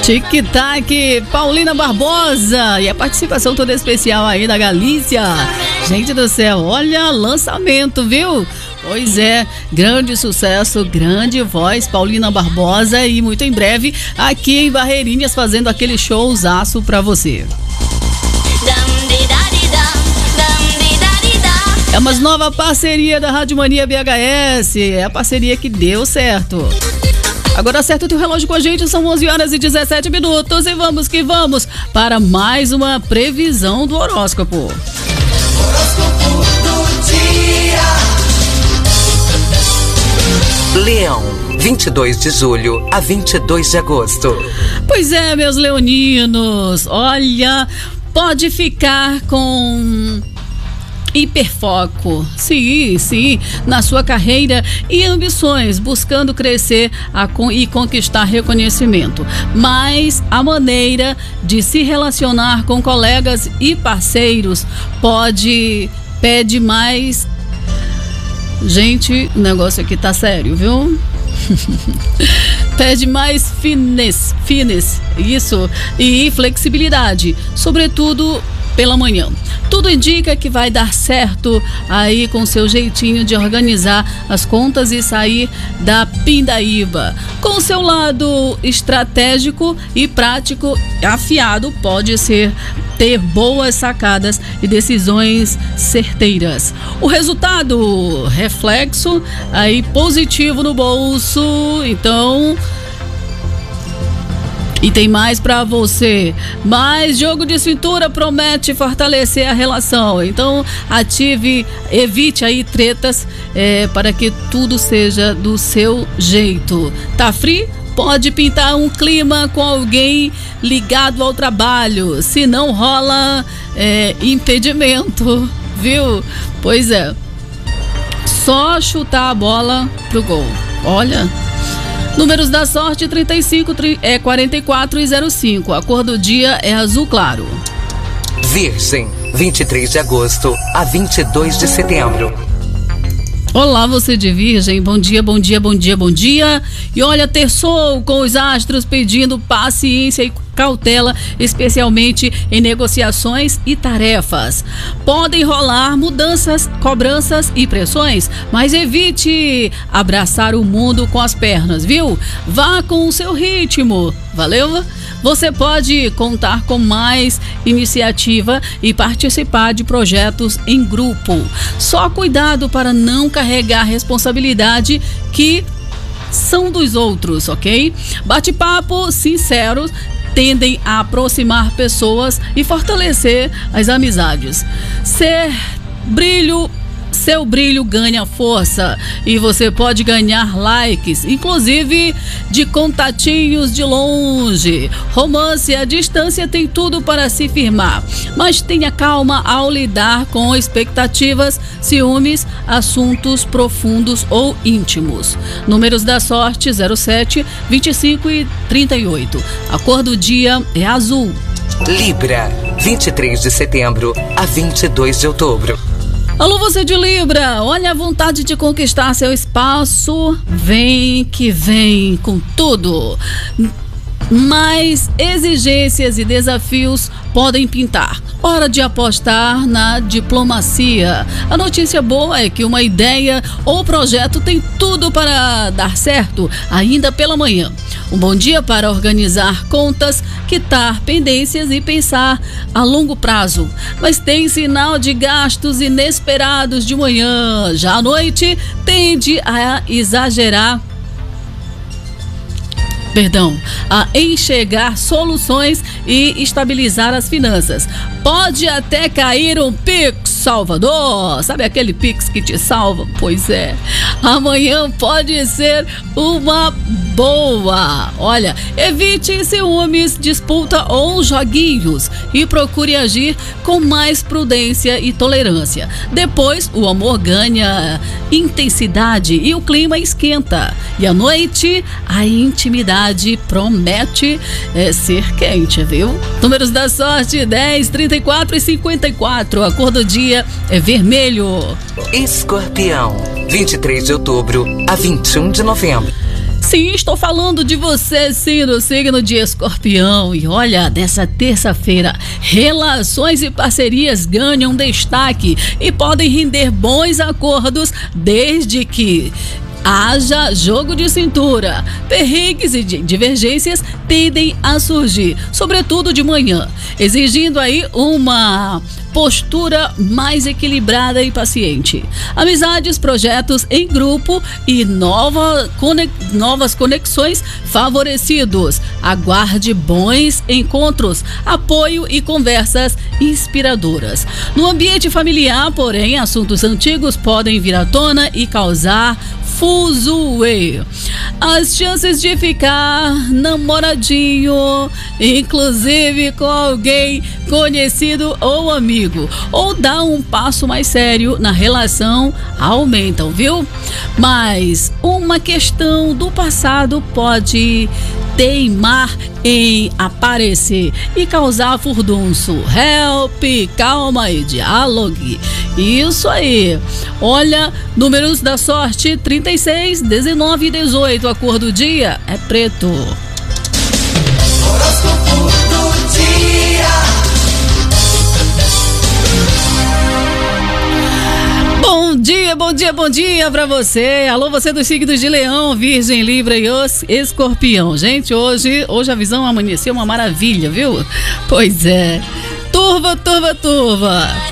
Tic-tac, Paulina Barbosa e a participação toda especial aí da Galícia. Gente do céu, olha, lançamento, viu? Pois é, grande sucesso, grande voz, Paulina Barbosa, e muito em breve aqui em Barreirinhas fazendo aquele showzaço pra você. É uma nova parceria da Rádio Mania BHS, é a parceria que deu certo. Agora acerta o teu relógio com a gente, são 11h17 e vamos que vamos para mais uma previsão do horóscopo. Horóscopo do dia. Leão, 22 de julho a 22 de agosto. Pois é, meus leoninos, olha, pode ficar com hiperfoco, sim, na sua carreira e ambições, buscando crescer e conquistar reconhecimento. Mas a maneira de se relacionar com colegas e parceiros pede mais. Gente, o negócio aqui tá sério, viu? Pede mais finesse, isso, e flexibilidade, sobretudo pela manhã. Tudo indica que vai dar certo aí com seu jeitinho de organizar as contas e sair da pindaíba. Com seu lado estratégico e prático afiado, pode ter boas sacadas e decisões certeiras. O resultado, reflexo aí positivo no bolso, então. E tem mais pra você. Mas jogo de cintura promete fortalecer a relação. Então evite aí tretas para que tudo seja do seu jeito. Tá frio? Pode pintar um clima com alguém ligado ao trabalho. Se não rola impedimento, viu? Pois é. Só chutar a bola pro gol. Olha. Números da sorte, 35, 44 e 05. A cor do dia é azul claro. Virgem, 23 de agosto a 22 de setembro. Olá, você de Virgem, bom dia. E olha, terçou com os astros pedindo paciência e cautela, especialmente em negociações e tarefas. Podem rolar mudanças, cobranças e pressões, mas evite abraçar o mundo com as pernas, viu? Vá com o seu ritmo, valeu? Você pode contar com mais iniciativa e participar de projetos em grupo. Só cuidado para não carregar responsabilidade que são dos outros, ok? Bate-papo sinceros tendem a aproximar pessoas e fortalecer as amizades. Seu brilho ganha força e você pode ganhar likes, inclusive de contatinhos de longe. Romance à distância tem tudo para se firmar, mas tenha calma ao lidar com expectativas, ciúmes, assuntos profundos ou íntimos. Números da sorte, 07, 25 e 38. A cor do dia é azul. Libra, 23 de setembro a 22 de outubro. Alô, você de Libra, olha a vontade de conquistar seu espaço, vem que vem com tudo. Mas exigências e desafios podem pintar. Hora de apostar na diplomacia. A notícia boa é que uma ideia ou projeto tem tudo para dar certo ainda pela manhã. Um bom dia para organizar contas, quitar pendências e pensar a longo prazo. Mas tem sinal de gastos inesperados de manhã. Já à noite tende a enxergar soluções e estabilizar as finanças. Pode até cair um Pix Salvador, sabe aquele Pix que te salva? Pois é, amanhã pode ser uma boa. Olha, evite ciúmes, disputa ou joguinhos e procure agir com mais prudência e tolerância. Depois, o amor ganha intensidade e o clima esquenta. E à noite, a intimidade promete ser quente, viu? Números da sorte, 10, 34 e 54. A cor do dia é vermelho. Escorpião, 23 de outubro a 21 de novembro. Sim, estou falando de você, sim, do signo de Escorpião. E olha, nessa terça-feira, relações e parcerias ganham destaque e podem render bons acordos desde que haja jogo de cintura. Perrengues e divergências tendem a surgir, sobretudo de manhã, exigindo aí uma postura mais equilibrada e paciente. Amizades, projetos em grupo e novas conexões favorecidos. Aguarde bons encontros, apoio e conversas inspiradoras. No ambiente familiar, porém, assuntos antigos podem vir à tona e causar fuzuê. As chances de ficar namoradinho, inclusive com alguém conhecido ou amigo, ou dar um passo mais sério na relação, aumentam, viu? Mas uma questão do passado pode teimar em aparecer e causar furdunço. Help, calma e dialogue. Isso aí. Olha, números da sorte: 36, 19 e 18. A cor do dia é preto. Horóscopo do dia. Bom dia, bom dia, bom dia pra você. Alô, você dos signos de Leão, Virgem, Libra e Escorpião. Gente, hoje a visão amanheceu uma maravilha, viu? Pois é. Turva.